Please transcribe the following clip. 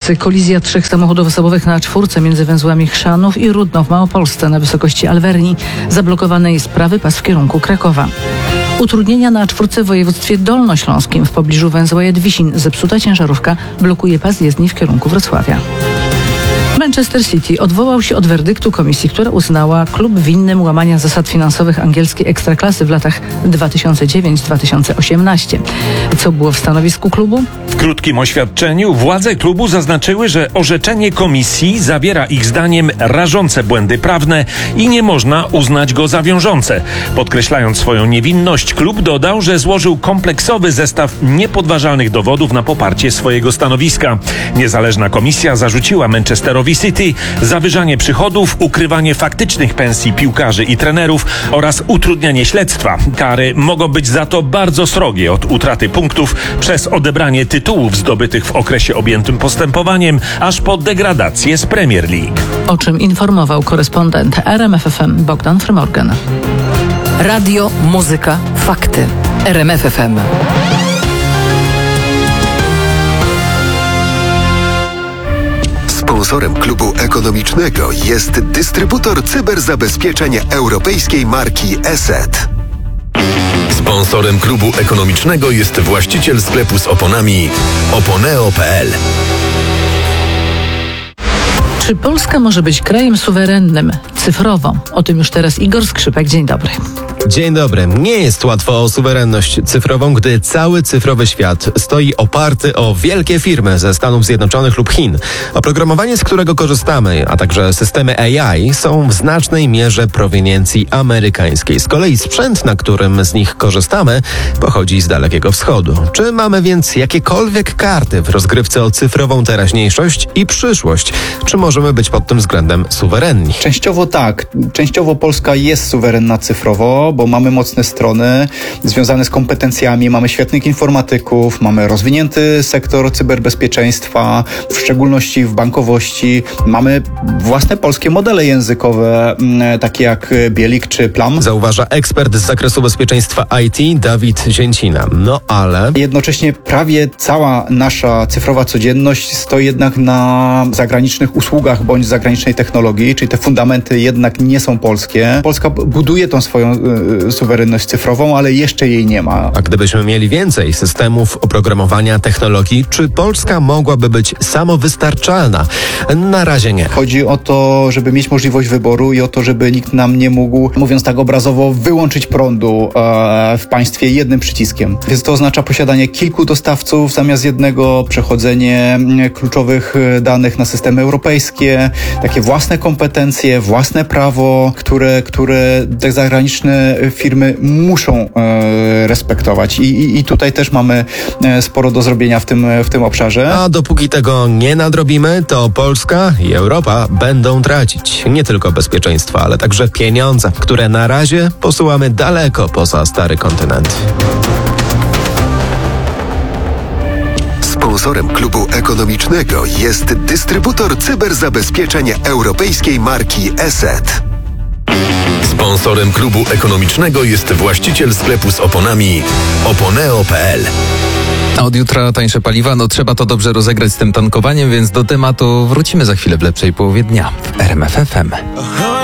nocy kolizja 3 samochodów osobowych na A4 między węzłami Chrzanów i Rudno w Małopolsce na wysokości Alverni. Zablokowany jest prawy pas w kierunku Krakowa. Utrudnienia na A4 w województwie dolnośląskim w pobliżu węzła Jadwisin. Zepsuta ciężarówka blokuje pas jezdni w kierunku Wrocławia. Manchester City odwołał się od werdyktu komisji, która uznała klub winnym łamania zasad finansowych angielskiej ekstraklasy w latach 2009-2018. Co było w stanowisku klubu? W krótkim oświadczeniu władze klubu zaznaczyły, że orzeczenie komisji zawiera ich zdaniem rażące błędy prawne i nie można uznać go za wiążące. Podkreślając swoją niewinność, klub dodał, że złożył kompleksowy zestaw niepodważalnych dowodów na poparcie swojego stanowiska. Niezależna komisja zarzuciła Manchesterowi City zawyżanie przychodów, ukrywanie faktycznych pensji piłkarzy i trenerów oraz utrudnianie śledztwa. Kary mogą być za to bardzo srogie, od utraty punktów przez odebranie tytułów zdobytych w okresie objętym postępowaniem, aż po degradację z Premier League. O czym informował korespondent RMF FM Bogdan Frymorgan. Radio, muzyka, fakty. RMF FM. Sponsorem klubu ekonomicznego jest dystrybutor cyberzabezpieczeń europejskiej marki ESET. Sponsorem klubu ekonomicznego jest właściciel sklepu z oponami oponeo.pl. Czy Polska może być krajem suwerennym cyfrowo? O tym już teraz Igor Skrzypek. Dzień dobry. Dzień dobry. Nie jest łatwo o suwerenność cyfrową, gdy cały cyfrowy świat stoi oparty o wielkie firmy ze Stanów Zjednoczonych lub Chin. Oprogramowanie, z którego korzystamy, a także systemy AI są w znacznej mierze proweniencji amerykańskiej. Z kolei sprzęt, na którym z nich korzystamy, pochodzi z Dalekiego Wschodu. Czy mamy więc jakiekolwiek karty w rozgrywce o cyfrową teraźniejszość i przyszłość? Czy możemy być pod tym względem suwerenni? Częściowo tak. Częściowo Polska jest suwerenna cyfrowo, bo mamy mocne strony związane z kompetencjami, mamy świetnych informatyków, mamy rozwinięty sektor cyberbezpieczeństwa, w szczególności w bankowości. Mamy własne polskie modele językowe, takie jak Bielik czy Plam. Zauważa ekspert z zakresu bezpieczeństwa IT Dawid Zięcina. No ale jednocześnie prawie cała nasza cyfrowa codzienność stoi jednak na zagranicznych usługach bądź zagranicznej technologii, czyli te fundamenty jednak nie są polskie. Polska buduje tą swoją suwerenność cyfrową, ale jeszcze jej nie ma. A gdybyśmy mieli więcej systemów oprogramowania, technologii, czy Polska mogłaby być samowystarczalna? Na razie nie. Chodzi o to, żeby mieć możliwość wyboru i o to, żeby nikt nam nie mógł, mówiąc tak obrazowo, wyłączyć prądu w państwie jednym przyciskiem. Więc to oznacza posiadanie kilku dostawców zamiast jednego, przechodzenie kluczowych danych na systemy europejskie, takie własne kompetencje, własne prawo, które te zagraniczne firmy muszą respektować. I tutaj też mamy sporo do zrobienia w tym obszarze. A dopóki tego nie nadrobimy, to Polska i Europa będą tracić nie tylko bezpieczeństwo, ale także pieniądze, które na razie posyłamy daleko poza stary kontynent. Sponsorem klubu ekonomicznego jest dystrybutor cyberzabezpieczeń europejskiej marki ESET. Sponsorem klubu ekonomicznego jest właściciel sklepu z oponami oponeo.pl. A od jutra tańsze paliwa, trzeba to dobrze rozegrać z tym tankowaniem, więc do tematu wrócimy za chwilę w lepszej połowie dnia w RMF FM.